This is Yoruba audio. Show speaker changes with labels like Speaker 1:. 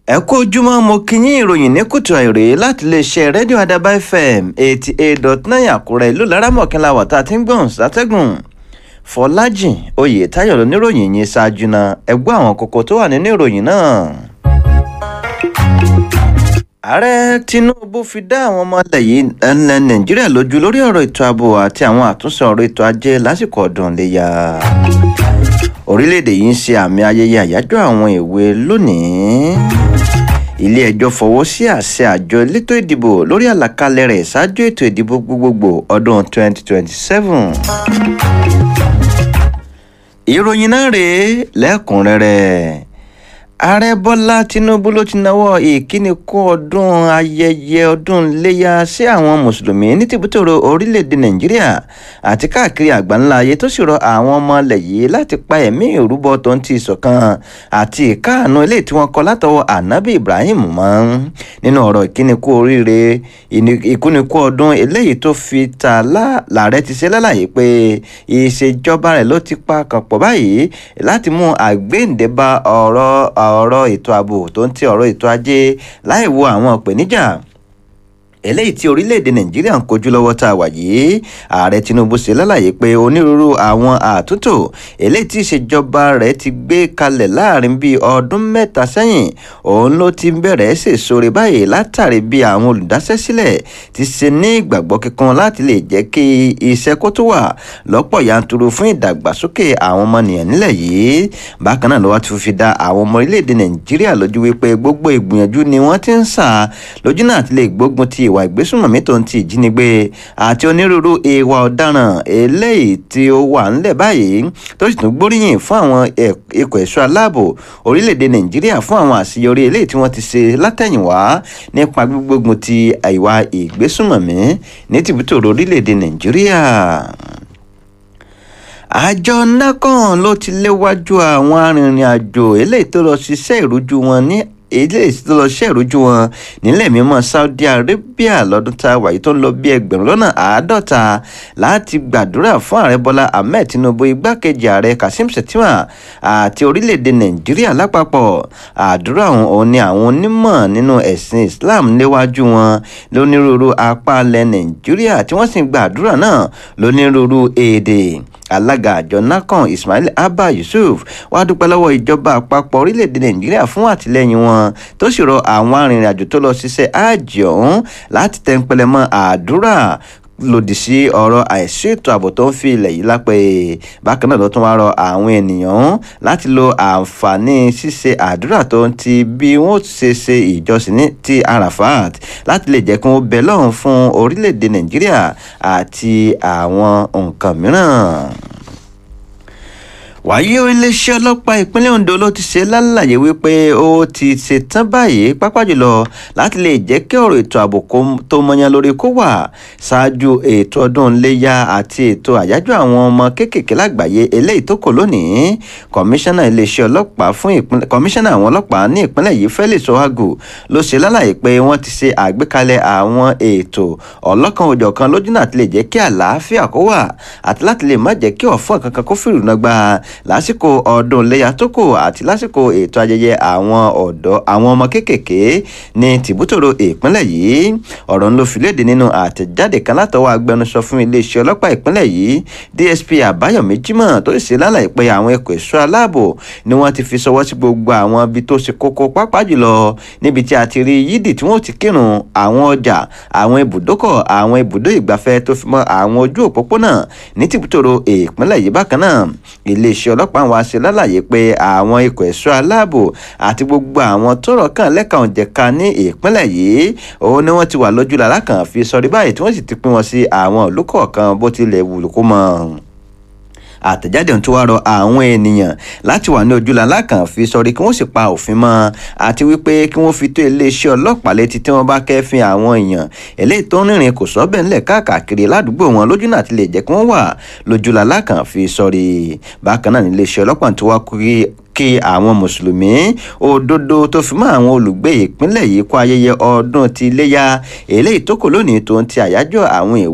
Speaker 1: ẹ kú ojúmọ́ mo kí yín ìròyìn ní kùtù àìrè láti iléeṣẹ́ rédíò Àdàbà FM 88.9 Àkúrẹ́ ìlú Laramọ̀kínlá wà tá a ti ń gbọ̀n sátẹ́gùn. Fọlájìn Oyètáyọ̀ lóníròyìn yìí ṣáájú náà ẹ gbọ́ àwọn kókó tó wà nínú ìròyìn náà. Ààrẹ Tinubu fi dá àwọn ọmọ ilẹ̀ yìí ilẹ̀ Nàìjíríà lójú lórí ọ̀rọ̀ ètò ààbò àti àwọn àtúnṣe ọ̀rọ̀ ètò ajé lásìkò ọdún Iléyá. Orílẹ̀-èdè yìí ń ṣe àmì ayẹyẹ àyájọ́ àwọn èwe lónìí. Ilé-ẹjọ́ fọwọ́ sí àṣẹ àjọ elétò ìdìbò lórí àlàkalẹ̀ rẹ̀ ṣáájú ètò ìdìbò gbogbogbò ọdún 2027. Ìròyìn náà rèé lẹ́kùnrẹ́rẹ́. Ààrẹ Bọ́lá Tinubu ló ti nawọ́ ìkíni kú ọdún ayẹyẹ ọdún Iléyá sí àwọn mùsùlùmí ní tìbútòrò orílẹ̀-èdè Nàìjíríà àti káàkiri àgbáńlá ayé tó sì rọ àwọn ọmọ ilẹ̀ yìí láti pa ẹ̀mí ìrúbọ tó ń ti ìṣọ̀kan àti ìkáàánú eléyìí tí wọ́n kọ látọwọ́ Ànábì Ibrahim mọ́ nínú ọ̀rọ̀ ìkíni kú oríire ìkíni kú ọdún eléyìí tó fi ta láàrẹ ti ṣe lálàyé pé ìṣèjọba rẹ̀ ló ti pa kàn pọ̀ báyìí láti mú àgbéǹde bá ọ̀rọ̀ ètò ààbò tó ń ti ọ̀rọ̀ ètò ajé láì wo àwọn ìpèníjà eléyìí tí orílẹ̀-èdè Nàìjíríà ń kojú lọ́wọ́ tá a wà yìí. Ààrẹ Tinubu ṣe lálàyé pé onírúurú àwọn àtúntò eléyìí tí ìṣèjọba rẹ̀ ti gbé kalẹ̀ láàrin bíi ọdún mẹ́ta sẹ́yìn òun ló ti bẹ̀rẹ̀ ṣèṣore báyìí látàrí bí àwọn olùdáṣẹ́sílẹ̀ ti ṣe ní ìgbàgbọ́ kíkan láti lè jẹ́ kí iṣẹ́ kó tó wà lọ́pọ̀ yanturu fún ìdàgbàsókè àwọn ọmọnìyàn nílẹ̀ yìí. Bákan náà ló wá ti fi dá àwọn ọmọ orílẹ̀-èdè Nàìjíríà lójú wípé gbogbo ìgbìyànjú ni wọ́n ti ń sà lójú náà ti lè gbógun ti ìwà ìgbésùnmọ̀mí tó ń ti ìjínigbé àti onírúurú ìwà ọ̀daràn eléyìí tí ó wà ńlẹ̀ báyìí tó sì tún gbóríyìn fún àwọn ikọ̀ ẹ̀ṣọ́ aláàbò orílẹ̀-èdè Nàìjíríà fún àwọn àṣeyọrí eléyìí tí wọ́n ti ṣe látẹ̀yìnwá nípa gbígbógun ti ìwà ìgbésùnmọ̀mí ní tìbútòrò orílẹ̀-èdè Nàìjíríà. Àjọ NACON ló ti léwájú àwọn arìnrìn-àjò eléyìí tó lọ ṣiṣẹ́ ìrújú wọn ní nílẹ̀ mímọ́ Saudi Arabia lọ́dún tá a wà yìí tó ń lọ bí 50,000 láti gbàdúrà fún ààrẹ Bọ́lá Ahmed Tinubu, igbákejì ààrẹ Kashim Shettima àti orílẹ̀-èdè Nàìjíríà lápapọ̀. Àdúrà ọ̀hún ni àwọn onímọ̀ nínú ẹ̀sìn Islam léwájú wọn lónírúurú apá ilẹ̀ Nàìjíríà tí wọ́n sì ń gbàdúrà náà lónírúurú èdè. Alága àjọ NACON Ismail Abba Yusuf wá dúpẹ́ lọ́wọ́ ìjọba àpapọ̀ orílẹ̀-èdè Nàìjíríà fún àtìlẹ́yìn wọn tó sì rọ àwọn arìnrìn-àjò tó lọ ṣiṣẹ́ àjì ọ̀hún láti tẹnpẹlẹ mọ́ àdúrà lòdì sí ọ̀rọ̀ àìsí ètò ààbò tó ń fi ilẹ̀ yìí lápẹ́. Bákan náà ló tún wá rọ àwọn ènìyàn láti lo àǹfààní ṣíṣe àdúrà tó ń ti bí wọ́n ṣe ṣe ìjọsìn ní ti Arafat láti lè jẹ́ kí wọ́n bẹ lọ́hùn fún orílẹ̀-èdè Nàìjíríà àti àwọn nǹkan mìíràn. Wàyí iléeṣẹ́ ọlọ́pàá ìpínlẹ̀ Ondo ló ti ṣe lálàyé wípé ó ti ṣetán báyìí pápá jùlọ láti lè jẹ́ kí ọ̀rọ̀ ètò ààbò tó mọyán lórí kó wà ṣáájú ètò ọdún Iléyá àti ètò àyájọ́ àwọn ọmọ kéékèèké lágbàáyé eléyìí tó kò lónìí. Kọmíṣánná àwọn ọlọ́pàá ní ìpínlẹ̀ yìí Felix Ohagu ló ṣe lálàyé pé wọ́n ti ṣe àgbékalẹ̀ àwọn ètò ọlọ́kan-ò-jọ̀kan lójú náà ti lè jẹ́ kí àlàáfíà kó wà àti láti lè má jẹ́ kí ọ̀fọ̀ kankan kó fìrùnà gbà lásìkò ọdún Iléyá tó kù àti lásìkò ètò ayẹyẹ àwọn ọmọ kéékèèké ní tìbútòrò ìpínlẹ̀ yìí. Ọ̀rọ̀ ń ló fi léde nínú àtẹ̀jáde kan látọwọ́ agbẹnusọ fún iléeṣẹ́ ọlọ́pàá ìpínlẹ̀ yìí DSP Àbáyọ̀mí Jímọ̀ tó sì lálàyé pé àwọn ikọ̀ ẹ̀ṣọ́ aláàbò ni wọ́n ti fi ṣọwọ́ sí gbogbo àwọn ibi tó ṣe kókó pàápàá jùlọ níbi tí a ti rí yídì tí wọ́n ti kírun, àwọn ọjà, àwọn ibùdókọ̀, àwọn ibùdó ìgbafẹ́ tó fi mọ́ àwọn ojú òpópónà ní tìbútòrò ìpínlẹ̀ yìí. Bákan náà iléeṣẹ́ ọlọ́pàá wa ṣe lálàyé pé àwọn ikọ̀ ẹ̀ṣọ́ aláàbò àti gbogbo àwọn tọ́rọ̀ kàn lẹ́ka òǹjẹ̀ka ní ìpínlẹ̀ yìí òun ni wọ́n ti wà lójú làlá kan fi sọrí báyìí tí wọ́n sì ti pín wọn sí àwọn ìlú kọ̀ọ̀kan bó tilẹ̀ wù kó mọ́. Àtẹ̀jáde tó wá rọ àwọn ènìyàn láti wà ní ojúlàlá kan fi sọrí kí wọ́n sì pa òfin mọ́ àti wípé kí wọ́n fi tó iléeṣẹ́ ọlọ́pàá létí tí wọ́n bá kẹ́fín àwọn èèyàn eléyìí tó ń rìnrìn kò sọ́bẹ̀ ńlẹ̀ káàkiri ládùúgbò wọn lójú náà ti lè jẹ́ kí wọ́n wà lójúlàlá kan fi sọrí. Bákan náà ní iléeṣẹ́ ọlọ́pàá tó wá kí àwọn mùsùlùmí òdodo tó fi mọ́ àwọn olùgbé ìpínlẹ̀ yìí kó ayẹyẹ ọdún ti Iléyá eléyìí tó kò lónìí tó ń ti àyájọ́ àwọn